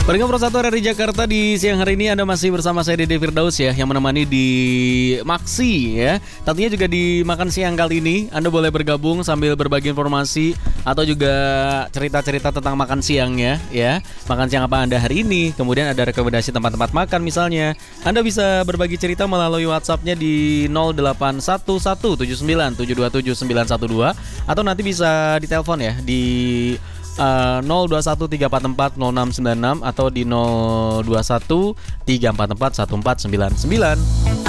Pendengar Pro 1 dari Jakarta, di siang hari ini Anda masih bersama saya Dede Firdaus ya, yang menemani di Maksi ya. Tentunya juga di makan siang kali ini Anda boleh bergabung sambil berbagi informasi atau juga cerita-cerita tentang makan siangnya ya. Makan siang apa Anda hari ini, kemudian ada rekomendasi tempat-tempat makan misalnya. Anda bisa berbagi cerita melalui WhatsApp-nya di 081179727912 atau nanti bisa ditelepon ya di 0213440696 atau di 0213441499.